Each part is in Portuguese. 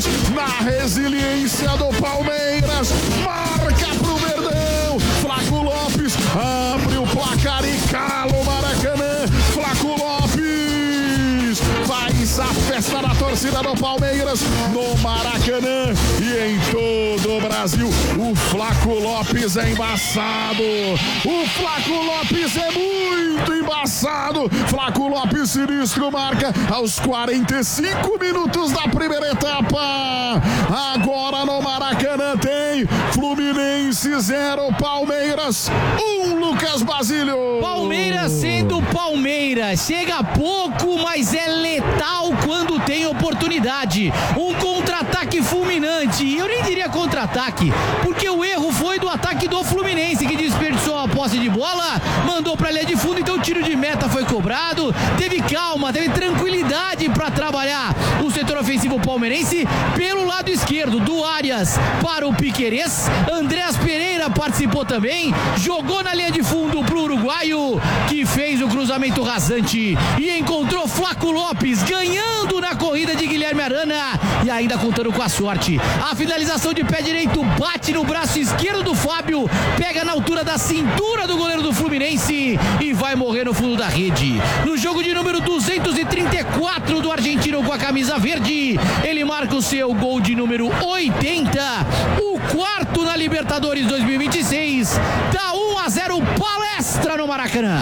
Lopes, na resiliência do Palmeiras, marca pro Verdão, Flaco Lopes abre o placar e cala o Maracanã, Flaco Lopes faz a festa da torcida do Palmeiras no Maracanã e em todo o Brasil. O Flaco Lopes é embaçado, o Flaco Lopes é muito embaçado. Flaco Lopes sinistro marca aos 45 minutos da primeira etapa. Agora no Maracanã tem Fluminense 0, Palmeiras 1, Lucas Basílio. Palmeiras sendo Palmeiras, chega pouco, mas é letal quando tem oportunidade. Um contra-ataque fulminante, eu nem diria contra-ataque, porque o erro foi do ataque do Fluminense, que desperdiçou a posse de bola, mandou pra linha de fundo, então o tiro de meta foi cobrado, teve calma, teve tranquilidade para trabalhar o setor ofensivo palmeirense pelo lado esquerdo, do Arias para o Piquerez, Andreas Pereira participou também, jogou na linha de fundo pro uruguaio, que fez o cruzamento rasante e encontrou Flaco Lopes ganhando na corrida de Guilherme Arana e ainda contando com a sorte. A finalização de pé direito bate no braço esquerdo do Fábio, pega na altura da cintura do goleiro do Fluminense e vai morrer no fundo da rede. No jogo de número 234 do argentino com a camisa verde, ele marca o seu gol de número 80, o quarto na Libertadores 2026, dá 1-0 Palestra no Maracanã.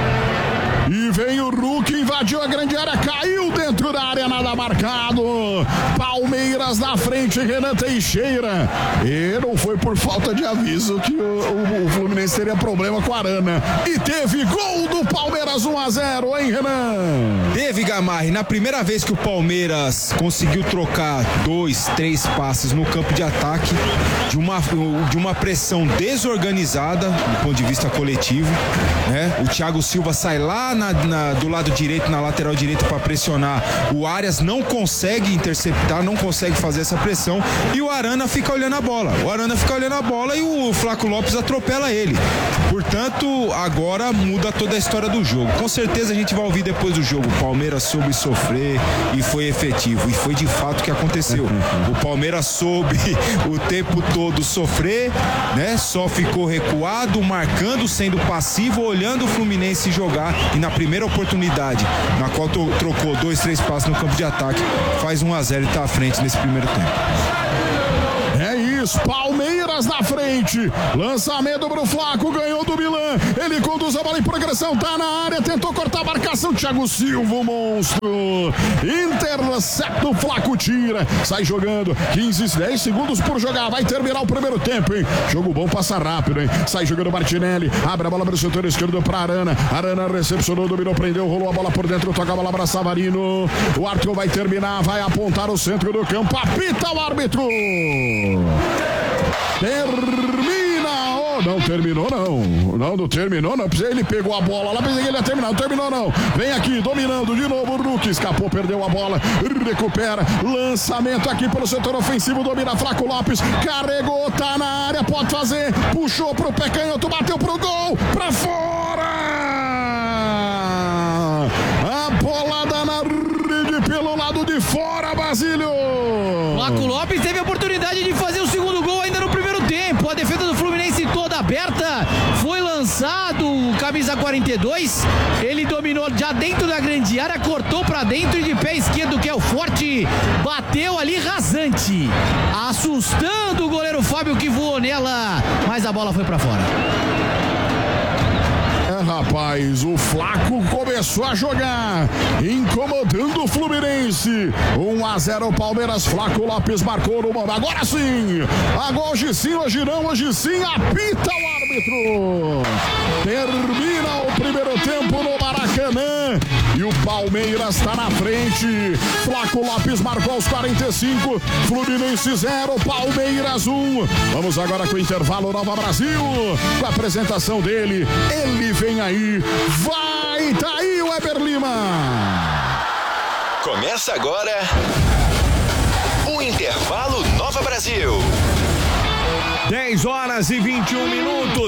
E vem o Hulk, invadiu a grande área, caiu dentro da área, nada marcado. Palmeiras na frente, Renan Teixeira. E não foi por falta de aviso que o Fluminense teria problema com a Arana. E teve gol do Palmeiras 1-0, hein, Renan? Teve, Gamarri. Na primeira vez que o Palmeiras conseguiu trocar 2, 3 passes no campo de ataque, de uma pressão desorganizada do ponto de vista coletivo, né? O Thiago Silva sai lá do lado direito, na lateral direita, para pressionar. O Arias não consegue interceptar, não consegue fazer essa pressão e o Arana fica olhando a bola. E o Flaco Lopes atropela ele. Portanto, agora muda toda a história do jogo. Com certeza a gente vai ouvir depois do jogo. O Palmeiras soube sofrer e foi efetivo. E foi de fato o que aconteceu. O Palmeiras soube o tempo todo sofrer, né? Só ficou recuado, marcando, sendo passivo, olhando o Fluminense jogar e na primeira oportunidade, na qual trocou 2, 3 passos no campo de ataque, faz 1-0 e tá à frente nesse primeiro tempo. É isso, Palmeiras na frente, lançamento pro Flaco, ganhou do Milan, ele conduz a bola em progressão, tá na área, tentou cortar a marcação, Thiago Silva, o monstro, intercepta, o Flaco tira, sai jogando, 10 segundos por jogar, vai terminar o primeiro tempo, hein? Jogo bom, passa rápido, hein? Sai jogando Martinelli, abre a bola para o setor esquerdo para Arana recepcionou, dominou, prendeu, rolou a bola por dentro, toca a bola para Savarino, o árbitro vai terminar, vai apontar o centro do campo, apita o árbitro. Termina! Oh, não terminou não terminou não, ele pegou a bola lá, pensei que ele ia terminar, não terminou não, vem aqui, dominando de novo o Hulk, escapou, perdeu a bola, recupera, lançamento aqui pelo setor ofensivo, domina Flaco Lopes, carregou, tá na área, pode fazer, puxou pro pé canhoto, bateu pro gol, pra fora! A bolada na rede pelo lado de fora, Basílio! Flaco Lopes teve a oportunidade de fazer o segundo gol ainda no primeiro tempo. A defesa do Fluminense toda aberta. Foi lançado o camisa 42. Ele dominou já dentro da grande área, cortou pra dentro e de pé esquerdo, que é o forte, bateu ali rasante, assustando o goleiro Fábio, que voou nela, mas a bola foi pra fora. Rapaz, o Flaco começou a jogar, incomodando o Fluminense. 1-0 Palmeiras, Flaco Lopes marcou no momento. Agora sim, hoje sim, hoje não, hoje sim, apita o árbitro. Termina o primeiro tempo no Maracanã e o Palmeiras está na frente. Flaco Lopes marcou aos 45, Fluminense 0, Palmeiras 1. Vamos agora com o intervalo Nova Brasil, com a apresentação dele, ele vem aí, vai, tá aí o Weber Lima. Começa agora o Intervalo Nova Brasil. 10 horas e 21 minutos.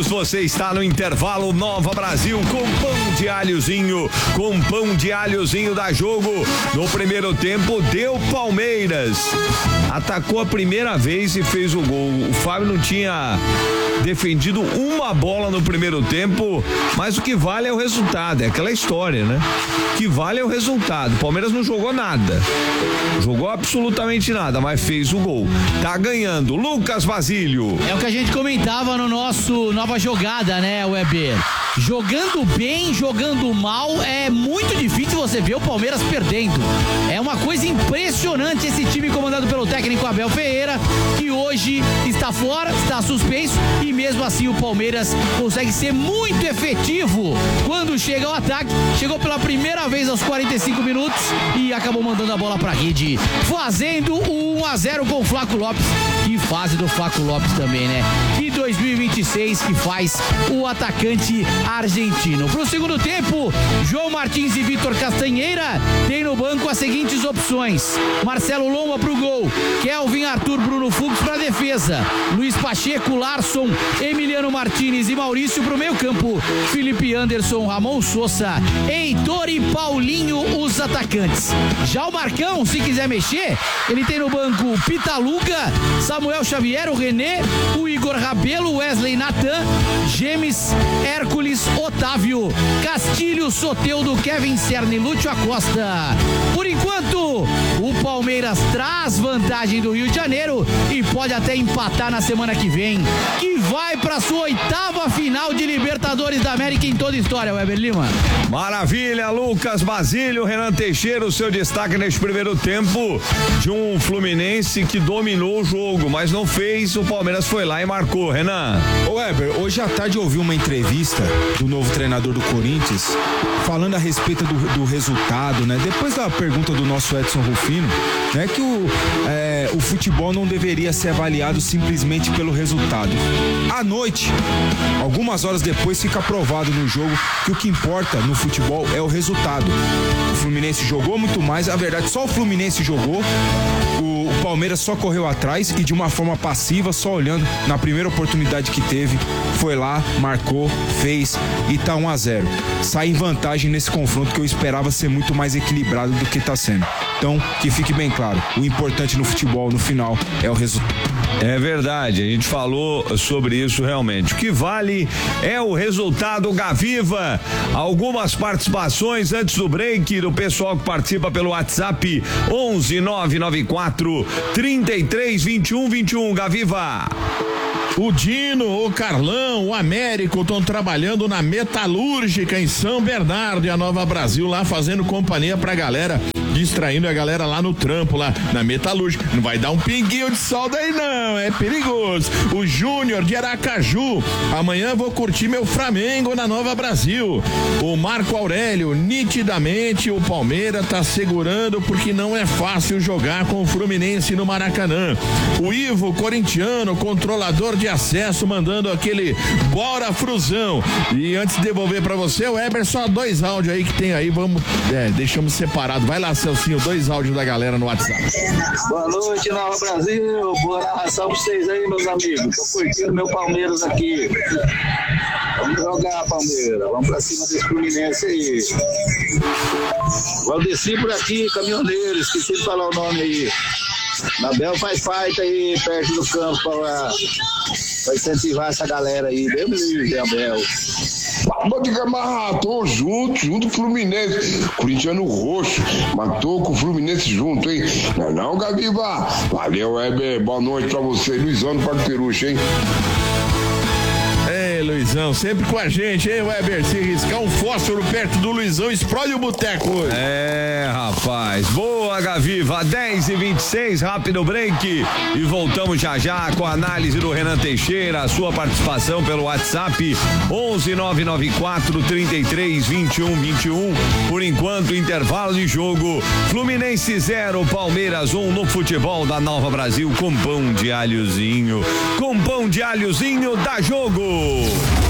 voltamos. Você está no intervalo Nova Brasil com pão de alhozinho. Com pão de alhozinho da Jogo. No primeiro tempo deu Palmeiras. Atacou a primeira vez e fez o gol. O Fábio não tinha defendido uma bola no primeiro tempo, mas o que vale é o resultado, é aquela história, né? O que vale é o resultado. O Palmeiras não jogou nada, jogou absolutamente nada, mas fez o gol. Tá ganhando. Lucas Basílio. É o que a gente comentava no nosso Nova Jogada, né, Weber? Jogando bem, jogando mal, é muito difícil você ver o Palmeiras perdendo. É uma coisa impressionante esse time comandado pelo técnico Abel Ferreira, que hoje está fora, está suspenso, e mesmo assim o Palmeiras consegue ser muito efetivo quando chega ao ataque. Chegou pela primeira vez aos 45 minutos e acabou mandando a bola pra rede, fazendo o 1-0 com o Flaco Lopes. Que fase do Flaco Lopes também, né? Que 2026 que faz o atacante argentino. Pro segundo tempo, João Martins e Vitor Castanheira tem no banco as seguintes opções: Marcelo Lomba pro gol, Kelvin, Arthur, Bruno Fux pra defesa, Luiz Pacheco, Larson, Emiliano Martínez e Maurício pro meio campo, Felipe Anderson, Ramon Sousa, Heitor e Paulinho os atacantes. Já o Marcão, se quiser mexer, ele tem no banco Pitaluga, Samuel Xavier, o René, o Igor Rabelo, Wesley Natan, Gemes, Hércules, Otávio, Castilho, Soteldo, Kevin Serna e Lúcio Acosta. Por enquanto, o Palmeiras traz vantagem do Rio de Janeiro e pode até empatar na semana que vem, que vai para sua 8ª final de Libertadores da América em toda a história, Weber Lima. Maravilha, Lucas Basílio. Renan Teixeira, o seu destaque neste primeiro tempo de um Fluminense que dominou o jogo, mas não fez. O Palmeiras foi lá e marcou. Renan. Ô Weber, hoje à tarde eu ouvi uma entrevista do novo treinador do Corinthians falando a respeito do resultado, né? Depois da pergunta do nosso Edson Rufino, né? Que o futebol não deveria ser avaliado simplesmente pelo resultado. À noite, algumas horas depois, fica provado no jogo que o que importa no futebol é o resultado. O Fluminense jogou muito mais, a verdade, só o Fluminense jogou. O Palmeiras só correu atrás e de uma forma passiva, só olhando na primeira oportunidade que teve, foi lá, marcou, fez e tá 1-0. Sai em vantagem nesse confronto que eu esperava ser muito mais equilibrado do que tá sendo. Então, que fique bem claro, o importante no futebol, no final, é o resultado. É verdade, a gente falou sobre isso realmente. O que vale é o resultado. Gaviva, algumas participações antes do break do pessoal que participa pelo WhatsApp 11 994 33 21 21. Gaviva. O Dino, o Carlão, o Américo estão trabalhando na Metalúrgica em São Bernardo e a Nova Brasil lá fazendo companhia pra galera, distraindo a galera lá no trampo, lá na Metalúrgica. Não vai dar um pinguinho de sol daí não, é perigoso. O Júnior de Aracaju, amanhã vou curtir meu Flamengo na Nova Brasil. O Marco Aurélio, nitidamente o Palmeiras tá segurando porque não é fácil jogar com o Fluminense no Maracanã. O Ivo, corintiano, controlador de acesso, mandando aquele bora Fruzão. E antes de devolver pra você, o Weber, só 2 áudios aí que tem aí, vamos, deixamos separado. Vai lá, Celcinho, 2 áudios da galera no WhatsApp. Boa noite, Nova Brasil, boa narração pra vocês aí, meus amigos. Tô curtindo meu Palmeiras aqui. Vamos jogar, Palmeiras, vamos pra cima desse Fluminense aí. Vou descer por aqui, caminhoneiro, esqueci de falar o nome aí. Abel faz fight aí perto do campo pra incentivar essa galera aí. Deus me livre, Abel. Acabou de gamar, tô junto com o Fluminense. Corintiano roxo, matou com o Fluminense junto, hein? Não, Gaviva. Valeu, Weber. Boa noite pra você. Luizão do Parque Peruche, hein? Ei, Luizão, sempre com a gente, hein, Weber? Se riscar um fósforo perto do Luizão, explode o boteco hoje. É, rapaz. Boa, Gaviva. 10h26, rápido break. E voltamos já com a análise do Renan Teixeira, a sua participação pelo WhatsApp 11 994 33 21 21. Por enquanto, intervalo de jogo. Fluminense 0, Palmeiras 1 no futebol da Nova Brasil com pão de alhozinho. Com pão de alhozinho, dá jogo.